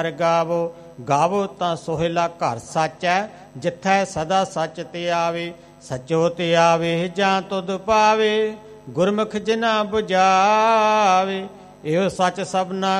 ਗਾਵੋ ਗਾਵੋ ਤਾਂ ਸੋਹਿਲਾ ਘਰ ਸੱਚ ਹੈ, ਜਿੱਥੈ ਸਦਾ ਸੱਚ ਤੇ ਆਵੇ। ਸਚੋ ਤੇ ਆਵੇ ਜਾਂ ਤੁਧ ਪਾਵੇ, ਗੁਰਮੁਖ ਜਿਨਾ ਬੁਝਾਵੇ। ਇਹੋ ਸੱਚ ਸਭਨਾ